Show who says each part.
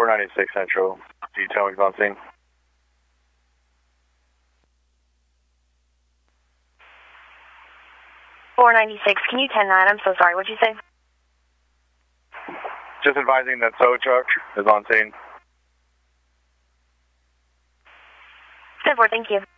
Speaker 1: 496 Central. Detail is on scene.
Speaker 2: Can you 10-9? I'm so sorry. What'd you say?
Speaker 1: Just advising that tow truck is on scene.
Speaker 2: 10-4, thank you.